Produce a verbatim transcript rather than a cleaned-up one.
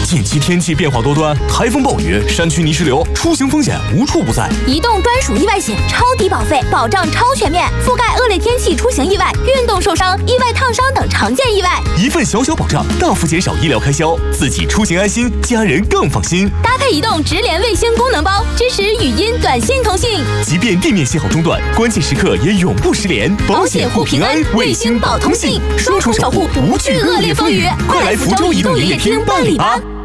近期天气变化多端，台风、暴雨、山区泥石流，出行风险无处不在。 移动专属意外险，超低保费，保障超全面，覆盖恶劣天气出行意外、运动受伤、意外烫伤等常见意外。 一份小小保障，大幅减少医疗开销，自己出行安心，家人更放心。 搭配移动直连卫星功能包，支持语音、短信通信， 即便地面信号中断，关键时刻也永不失联。 保险护平安，卫星保通信，双重守护，不惧恶劣风雨。快来福州移动营业厅办理吧！